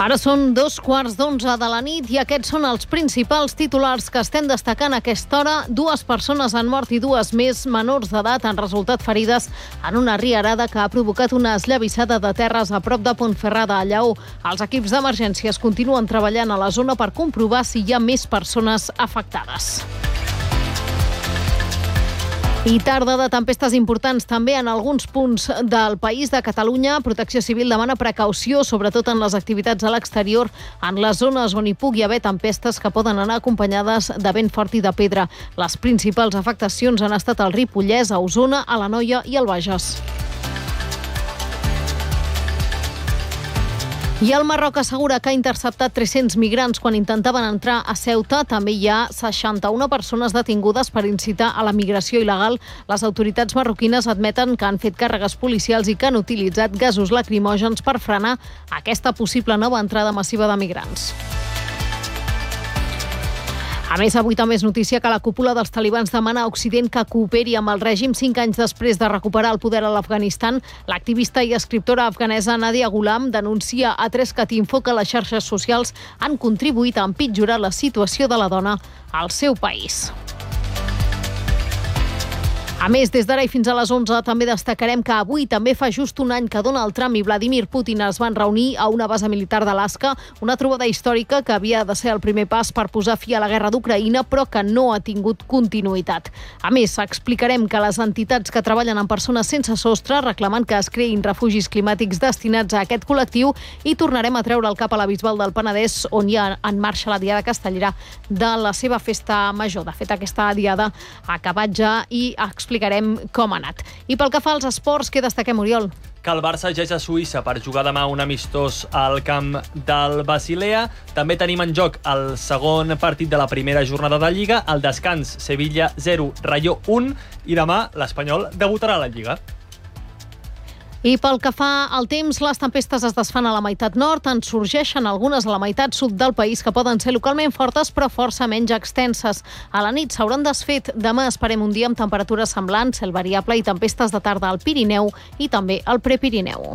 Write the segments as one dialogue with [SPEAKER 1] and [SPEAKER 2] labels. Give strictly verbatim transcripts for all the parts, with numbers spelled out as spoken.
[SPEAKER 1] Ara són dos quarts d'onze de la nit i aquests són els principals titulars que estem destacant a aquesta hora. Dues persones han mort i dues més menors d'edat han resultat ferides en una riarada que ha provocat una esllavissada de terres a prop de Pontferrada, a Lleó. Els equips d'emergències continuen treballant a la zona per comprovar si hi ha més persones afectades. I tarda de tempestes importants també en alguns punts del país de Catalunya. Protecció Civil demana precaució, sobretot en les activitats a l'exterior, en les zones on hi pugui haver tempestes que poden anar acompanyades de vent fort i de pedra. Les principals afectacions han estat al Ripollès, a Osona, a l'Anoia i al Bages. I el Marroc assegura que ha interceptat tres-cents migrants quan intentaven entrar a Ceuta. També hi ha seixanta-una persones detingudes per incitar a la migració il·legal. Les autoritats marroquines admeten que han fet càrregues policials i que han utilitzat gasos lacrimògens per frenar aquesta possible nova entrada massiva de migrants. A més, avui també és notícia que la cúpula dels talibans demana a Occident que cooperi amb el règim cinc anys després de recuperar el poder a l'Afganistan. L'activista i escriptora afganesa Nadia Ghulam denuncia a Trescat-Info que les xarxes socials han contribuït a empitjorar la situació de la dona al seu país. A més, des d'ara i fins a les onze també destacarem que avui també fa just un any que Donald Trump i Vladimir Putin es van reunir a una base militar d'Alaska, una trobada històrica que havia de ser el primer pas per posar fi a la guerra d'Ucraïna, però que no ha tingut continuïtat. A més, explicarem que les entitats que treballen amb persones sense sostre reclamen que es creïn refugis climàtics destinats a aquest col·lectiu i tornarem a treure el cap a la Bisbal del Penedès, on hi ha en marxa la Diada Castellera de la seva festa major. De fet, aquesta diada ha acabat ja i explicarem explicarem com ha anat. I pel que fa als esports, què destaquem, Oriol?
[SPEAKER 2] Que el Barça ja és a Suïssa per jugar demà un amistós al camp del Basilea. També tenim en joc el segon partit de la primera jornada de Lliga, el descans Sevilla zero, Rayo un, i demà l'Espanyol debutarà a la Lliga.
[SPEAKER 1] I pel que fa al temps, les tempestes es desfan a la meitat nord, en sorgeixen algunes a la meitat sud del país que poden ser localment fortes però força menys extenses. A la nit s'hauran desfet. Demà esperem un dia amb temperatures semblants, cel variable i tempestes de tarda al Pirineu i també al Prepirineu.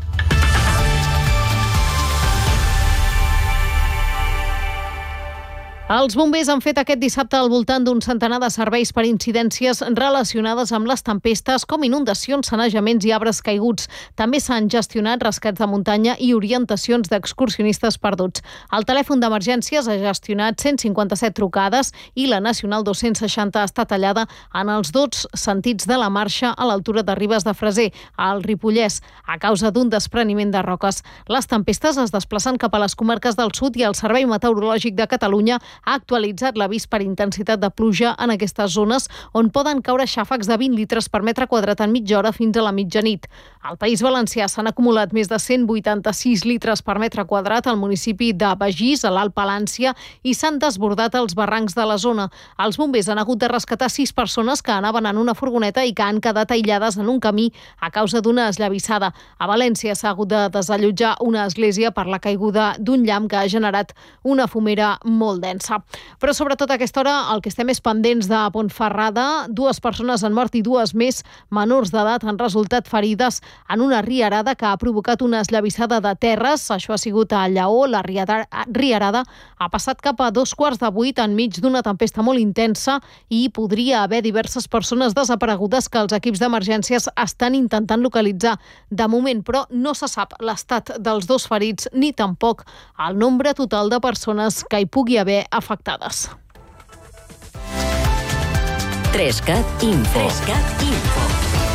[SPEAKER 1] Els bombers han fet aquest dissabte al voltant d'un centenar de serveis per incidències relacionades amb les tempestes, com inundacions, sanejaments i arbres caiguts. També s'han gestionat rescats de muntanya i orientacions d'excursionistes perduts. El telèfon d'emergències ha gestionat cent cinquanta-set trucades i la Nacional dos-cents seixanta està tallada en els dos sentits de la marxa a l'altura de Ribes de Freser, al Ripollès, a causa d'un despreniment de roques. Les tempestes es desplacen cap a les comarques del sud i el Servei Meteorològic de Catalunya ha actualitzat l'avís per intensitat de pluja en aquestes zones, on poden caure xàfecs de vint litres per metre quadrat en mitja hora fins a la mitjanit. Al País Valencià s'han acumulat més de cent vuitanta-sis litres per metre quadrat al municipi de Begís, a l'Alt Palància, i s'han desbordat els barrancs de la zona. Els bombers han hagut de rescatar sis persones que anaven en una furgoneta i que han quedat aïllades en un camí a causa d'una esllavissada. A València s'ha hagut de desallotjar una església per la caiguda d'un llamp que ha generat una fumera molt densa. Però sobretot a aquesta hora el que estem és pendents de Pontferrada. Dues persones han mort i dues més menors d'edat han resultat ferides en una riarada que ha provocat una esllavissada de terres. Això ha sigut a Lleó. La riarada ha passat cap a dos quarts de vuit enmig d'una tempesta molt intensa i podria haver diverses persones desaparegudes que els equips d'emergències estan intentant localitzar. De moment, però, no se sap l'estat dels dos ferits ni tampoc el nombre total de persones que hi pugui haver afectades.
[SPEAKER 3] Trescat Info. Trescat Info.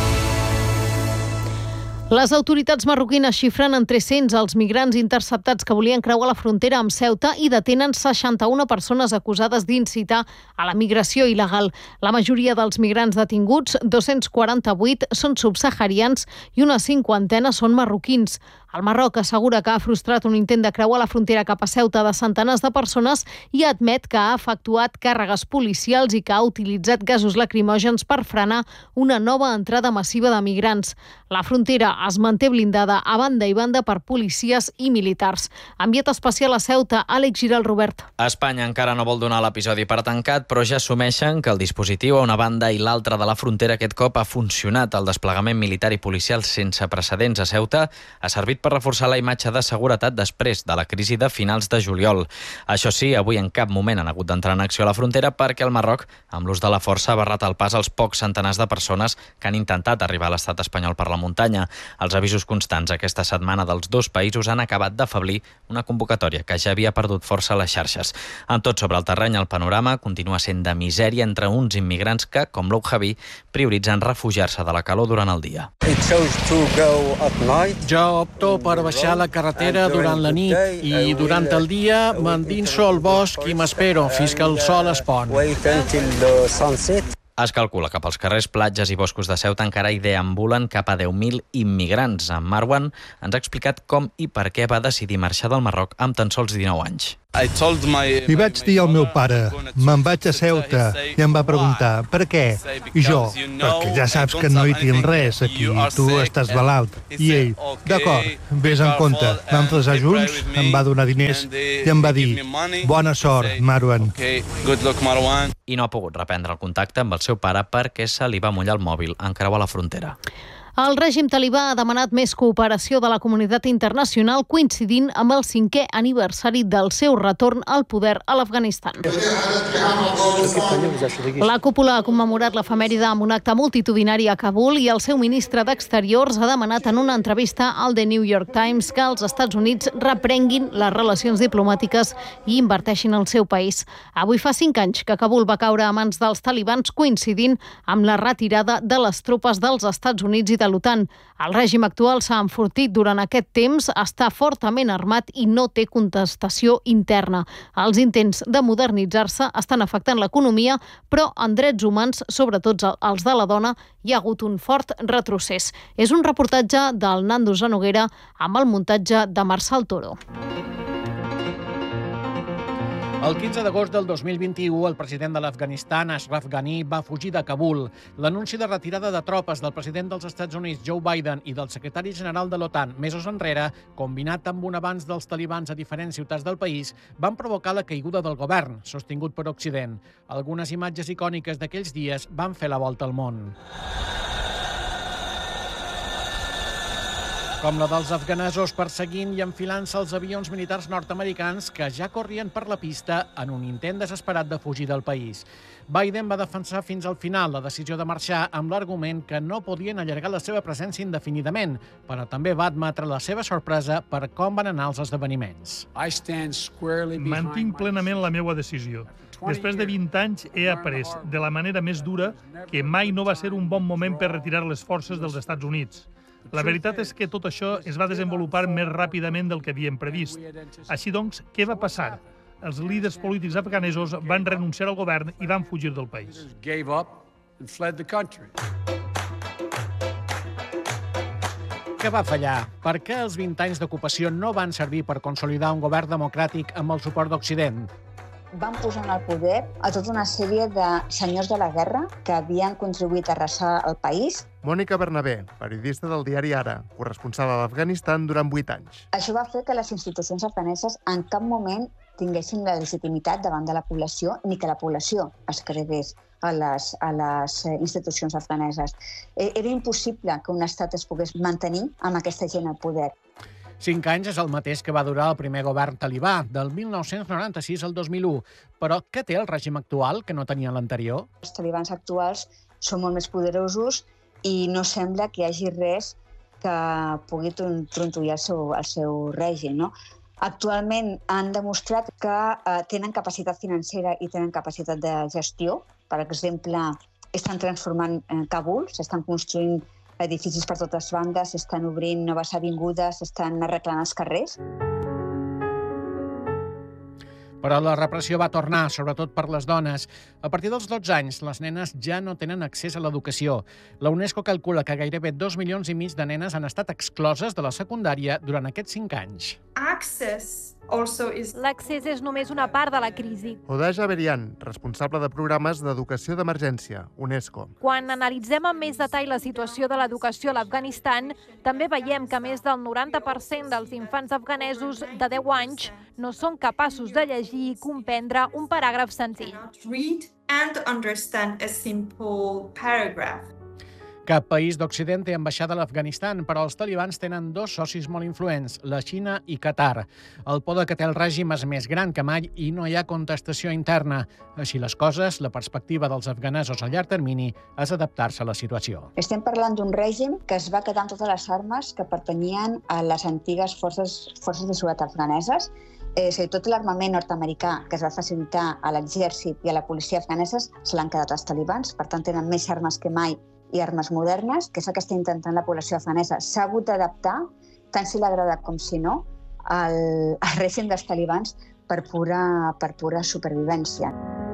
[SPEAKER 1] Les autoritats marroquines xifren en tres-cents els migrants interceptats que volien creuar la frontera amb Ceuta i detenen seixanta-una persones acusades d'incitar a la migració il·legal. La majoria dels migrants detinguts, dos-cents quaranta-vuit, són subsaharians i una cinquantena són marroquins. El Marroc assegura que ha frustrat un intent de creuar la frontera cap a Ceuta de centenars de persones i admet que ha efectuat càrregues policials i que ha utilitzat gasos lacrimògens per frenar una nova entrada massiva de migrants. La frontera es manté blindada a banda i banda per policies i militars. Enviat especial a Ceuta, Àlex Giral, Robert.
[SPEAKER 4] Espanya encara no vol donar l'episodi per tancat, però ja assumeixen que el dispositiu a una banda i l'altra de la frontera aquest cop ha funcionat. El desplegament militar i policial sense precedents a Ceuta ha servit servit per reforçar la imatge de seguretat després de la crisi de finals de juliol. Això sí, avui en cap moment han hagut d'entrar en acció a la frontera perquè el Marroc, amb l'ús de la força, ha barrat el pas als pocs centenars de persones que han intentat arribar a l'estat espanyol per la muntanya. Els avisos constants aquesta setmana dels dos països han acabat d'afeblir una convocatòria que ja havia perdut força a les xarxes. En tot sobre el terreny, el panorama continua sent de misèria entre uns immigrants que, com l'Ou Javi, prioritzen refugiar-se de la calor durant el dia.
[SPEAKER 5] Jo opto per baixar la carretera durant la nit i durant el dia m'endinso al bosc i m'espero fins que el sol es pon.
[SPEAKER 4] Es calcula que pels carrers, platges i boscos de Ceuta encara hi deambulen cap a deu mil immigrants. En Marwan ens ha explicat com i per què va decidir marxar del Marroc amb tan sols dinou anys.
[SPEAKER 6] Li vaig dir al meu pare, me'n vaig a Ceuta, i em va preguntar, per què? I jo, perquè ja saps que no hi tinc res aquí, tu estàs malalt. I ell, d'acord, vés en compte. Vam fresar junts, em va donar diners i em va dir, bona sort, Marwan.
[SPEAKER 4] I no ha pogut reprendre el contacte amb el seu pare perquè se li va mullar el mòbil en creuar la frontera.
[SPEAKER 1] El règim talibà ha demanat més cooperació de la comunitat internacional coincidint amb el cinquè aniversari del seu retorn al poder a l'Afganistan. La cúpula ha commemorat l'efemèride amb un acte multitudinari a Kabul i el seu ministre d'Exteriors ha demanat en una entrevista al The New York Times que els Estats Units reprenguin les relacions diplomàtiques i inverteixin al seu país. Avui fa cinc anys que Kabul va caure a mans dels talibans coincidint amb la retirada de les tropes dels Estats Units i de l'OTAN. El règim actual s'ha enfortit durant aquest temps, està fortament armat i no té contestació interna. Els intents de modernitzar-se estan afectant l'economia, però en drets humans, sobretot els de la dona, hi ha hagut un fort retrocés. És un reportatge del Nando Zanoguera amb el muntatge de Marçal Toro.
[SPEAKER 5] El quinze d'agost del dos mil vint-i-u, el president de l'Afganistan, Ashraf Ghani, va fugir de Kabul. L'anunci de retirada de tropes del president dels Estats Units, Joe Biden, i del secretari general de l'OTAN, mesos enrere, combinat amb un avanç dels talibans a diferents ciutats del país, van provocar la caiguda del govern, sostingut per Occident. Algunes imatges icòniques d'aquells dies van fer la volta al món. Com la dels afganesos perseguint i enfilant-se els avions militars nord-americans que ja corrien per la pista en un intent desesperat de fugir del país. Biden va defensar fins al final la decisió de marxar amb l'argument que no podien allargar la seva presència indefinidament, però també va admetre la seva sorpresa per com van anar els esdeveniments.
[SPEAKER 7] Mantinc plenament la meva decisió. Després de vint anys he après de la manera més dura que mai no va ser un bon moment per retirar les forces dels Estats Units. La veritat és que tot això es va desenvolupar més ràpidament del que havíem previst. Així doncs, què va passar? Els líders polítics afganesos van renunciar al govern i van fugir del país.
[SPEAKER 5] Què va fallar? Per què els vint anys d'ocupació no van servir per consolidar un govern democràtic amb el suport d'Occident?
[SPEAKER 8] Van posar en el poder a tota una sèrie de senyors de la guerra que havien contribuït a arrasar el país.
[SPEAKER 9] Mònica Bernabé, periodista del diari Ara, corresponsal a l'Afganistan durant vuit anys.
[SPEAKER 8] Això va fer que les institucions afganeses en cap moment tinguessin la legitimitat davant de la població ni que la població es cregués a les, a les institucions afganeses. Era impossible que un estat es pogués mantenir amb aquesta gent al poder.
[SPEAKER 5] Cinc anys és el mateix que va durar el primer govern talibà, del mil nou-cents noranta-sis al dos mil u. Però què té el règim actual que no tenia l'anterior?
[SPEAKER 8] Els talibans actuals són molt més poderosos i no sembla que hi hagi res que pugui trontollar el seu, el seu règim, no? Actualment han demostrat que eh, tenen capacitat financera i tenen capacitat de gestió. Per exemple, estan transformant eh, Kabul, s'estan construint edificis per totes bandes, s'estan obrint noves avingudes, s'estan arreglant els carrers.
[SPEAKER 5] Però la repressió va tornar, sobretot per les dones. A partir dels dotze anys, les nenes ja no tenen accés a l'educació. La UNESCO calcula que gairebé dos milions i mig de nenes han estat excloses de la secundària durant aquests cinc anys.
[SPEAKER 10] L'accés és només una part de la crisi.
[SPEAKER 9] Odaja Berian, responsable de programes d'educació d'emergència, UNESCO.
[SPEAKER 10] Quan analitzem amb més detall la situació de l'educació a l'Afganistan, també veiem que més del noranta per cent dels infants afganesos de deu anys no són capaços de llegir i comprendre un paràgraf senzill.
[SPEAKER 5] Cap país d'Occident té ambaixada a l'Afganistan, però els talibans tenen dos socis molt influents, la Xina i Qatar. El poder que té el règim és més gran que mai i no hi ha contestació interna. Així les coses, la perspectiva dels afganesos a llarg termini és adaptar-se a la situació.
[SPEAKER 8] Estem parlant d'un règim que es va quedar amb totes les armes que pertanyien a les antigues forces, forces de seguretat afganeses. Eh, si tot l'armament nord-americà que es va facilitar a l'exèrcit i a la policia afganeses se l'han quedat els talibans, per tant tenen més armes que mai i armes modernes, que és el que està intentant la població afganesa. S'ha hagut d'adaptar, tant si l'agrada com si no, al, al règim dels talibans per pura, per pura supervivència.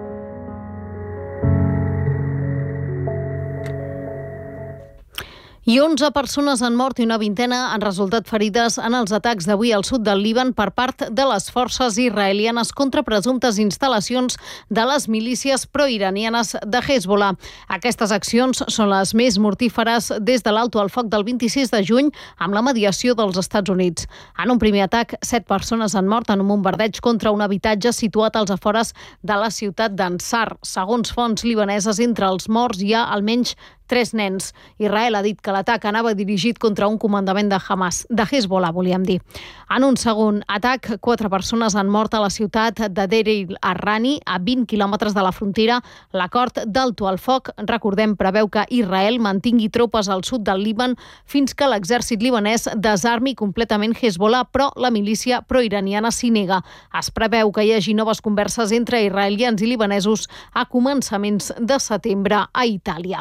[SPEAKER 1] I onze persones han mort i una vintena han resultat ferides en els atacs d'avui al sud del Líban per part de les forces israelianes contra presumptes instal·lacions de les milícies proiranianes de Hezbollah. Aquestes accions són les més mortíferes des de l'alto al foc del vint-i-sis de juny amb la mediació dels Estats Units. En un primer atac, set persones han mort en un bombardeig contra un habitatge situat als afores de la ciutat d'Ansar. Segons fonts libaneses, entre els morts hi ha almenys tres nens. Israel ha dit que l'atac anava dirigit contra un comandament de Hamas, de Hezbollah, volíem dir. En un segon atac, quatre persones han mort a la ciutat de Deir el-Rani, a vint quilòmetres de la frontera. L'acord d'alto al foc, recordem, preveu que Israel mantingui tropes al sud del Líban fins que l'exèrcit libanès desarmi completament Hezbollah, però la milícia proiraniana s'hi nega. Es preveu que hi hagi noves converses entre israelians i libanesos a començaments de setembre a Itàlia.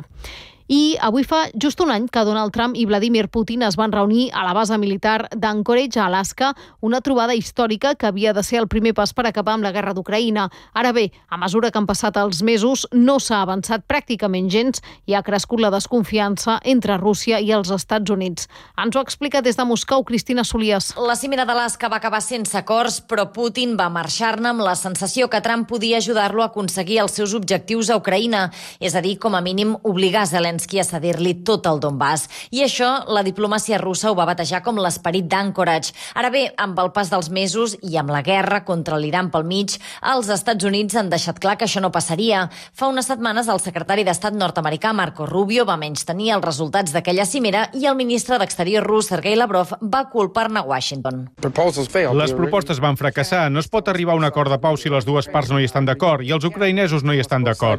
[SPEAKER 1] I avui fa just un any que Donald Trump i Vladimir Putin es van reunir a la base militar d'Anchorage, a Alaska, una trobada històrica que havia de ser el primer pas per acabar amb la guerra d'Ucraïna. Ara bé, a mesura que han passat els mesos, no s'ha avançat pràcticament gens i ha crescut la desconfiança entre Rússia i els Estats Units. Ens ho explica des de Moscou Cristina Solies.
[SPEAKER 11] La cimera d'Alaska va acabar sense acords, però Putin va marxar-ne amb la sensació que Trump podia ajudar-lo a aconseguir els seus objectius a Ucraïna, és a dir, com a mínim obligar Zelensky a cedir-li tot el Donbass. I això la diplomàcia russa ho va batejar com l'esperit d'Anchorage. Ara bé, amb el pas dels mesos i amb la guerra contra l'Iran pel mig, els Estats Units han deixat clar que això no passaria. Fa unes setmanes el secretari d'Estat nord-americà Marco Rubio va menystenir els resultats d'aquella cimera i el ministre d'Exterior rus Sergei Lavrov va culpar-ne Washington.
[SPEAKER 12] Les propostes van fracassar. No es pot arribar a un acord de pau si les dues parts no hi estan d'acord i els ucraïnesos no hi estan d'acord.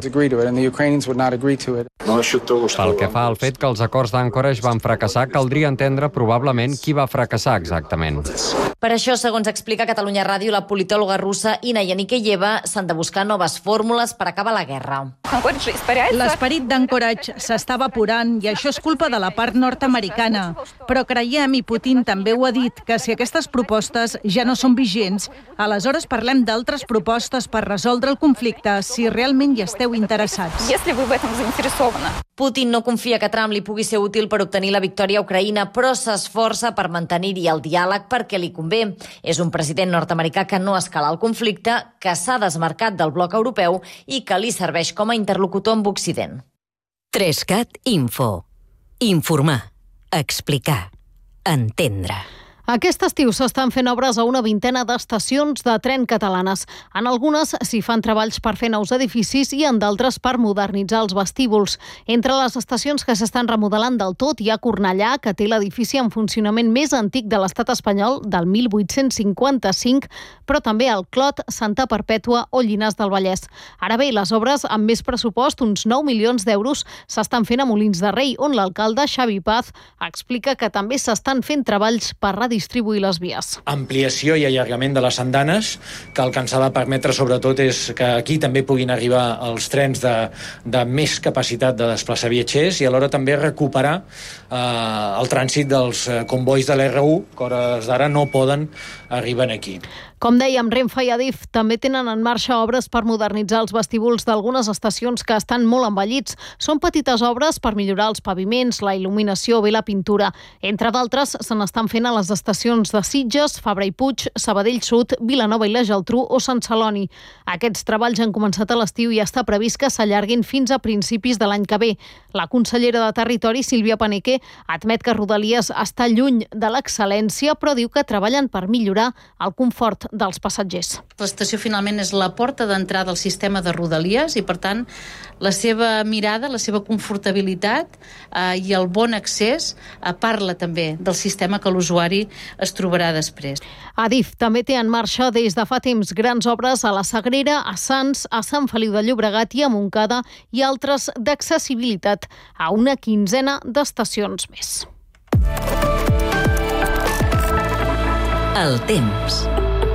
[SPEAKER 13] Pel que fa al fet que els acords d'Anchorage van fracassar, caldria entendre probablement qui va fracassar exactament.
[SPEAKER 11] Per això, segons explica Catalunya Ràdio, la politòloga russa Ina Yanikeyeva, s'han de buscar noves fórmules per acabar la guerra.
[SPEAKER 14] L'esperit d'Anchorage s'està evaporant i això és culpa de la part nord-americana. Però creiem, i Putin també ho ha dit, que si aquestes propostes ja no són vigents, aleshores parlem d'altres propostes per resoldre el conflicte si realment hi esteu interessats.
[SPEAKER 11] Putin no confia que Trump li pugui ser útil per obtenir la victòria a Ucraïna, però s'esforça per mantenir-hi el diàleg perquè li convé. És un president nord-americà que no escala el conflicte, que s'ha desmarcat del bloc europeu i que li serveix com a interlocutor amb Occident.
[SPEAKER 3] Trescat Info. Informar. Explicar. Entendre.
[SPEAKER 1] Aquest estiu s'estan fent obres a una vintena d'estacions de tren catalanes. En algunes s'hi fan treballs per fer nous edificis i en d'altres per modernitzar els vestíbuls. Entre les estacions que s'estan remodelant del tot hi ha Cornellà, que té l'edifici en funcionament més antic de l'estat espanyol, del mil vuit-cents cinquanta-cinc, però també el Clot, Santa Perpètua o Llinars del Vallès. Ara bé, les obres amb més pressupost, uns nou milions d'euros, s'estan fent a Molins de Rei, on l'alcalde Xavi Paz explica que també s'estan fent treballs per redistribuir distribuir les vies.
[SPEAKER 15] Ampliació i allargament de les andanes, que el que ens ha de permetre sobretot és que aquí també puguin arribar els trens de, de més capacitat de desplaçar viatgers i alhora també recuperar eh, el trànsit dels convois de l'R u, que a hores d'ara no poden arribar aquí.
[SPEAKER 1] Com dèiem, Renfe i Adif també tenen en marxa obres per modernitzar els vestíbuls d'algunes estacions que estan molt envellits. Són petites obres per millorar els paviments, la il·luminació o bé la pintura. Entre d'altres, se n'estan fent a les estacions estacions de Sitges, Fabra i Puig, Sabadell Sud, Vilanova i la Geltrú o Sant Celoni. Aquests treballs han començat a l'estiu i està previst que s'allarguin fins a principis de l'any que ve. La consellera de Territori, Sílvia Paneque, admet que Rodalies està lluny de l'excel·lència, però diu que treballen per millorar el confort dels passatgers.
[SPEAKER 16] L'estació finalment és la porta d'entrada al sistema de Rodalies i, per tant, la seva mirada, la seva confortabilitat eh, i el bon accés eh, parla també del sistema que l'usuari es trobarà després.
[SPEAKER 1] Adif també té en marxa des de fa temps grans obres a la Sagrera, a Sants, a Sant Feliu de Llobregat i a Montcada i altres d'accessibilitat a una quinzena d'estacions més.
[SPEAKER 3] El temps.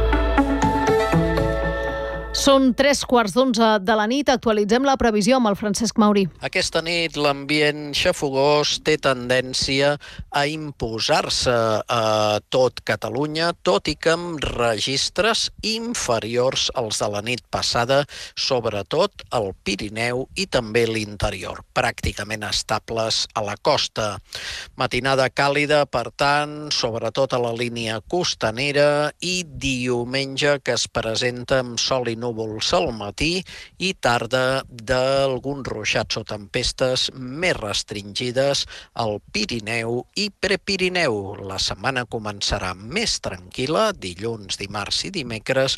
[SPEAKER 1] Són tres quarts d'onze de la nit. Actualitzem la previsió amb el Francesc Mauri.
[SPEAKER 17] Aquesta nit l'ambient xafogós té tendència a imposar-se a tot Catalunya, tot i que amb registres inferiors als de la nit passada, sobretot al Pirineu i també l'interior, pràcticament estables a la costa. Matinada càlida, per tant, sobretot a la línia costanera, i diumenge que es presenta amb sol i núvols al matí i tarda d'alguns ruixats o tempestes més restringides al Pirineu i Prepirineu. La setmana començarà més tranquil·la, dilluns, dimarts i dimecres,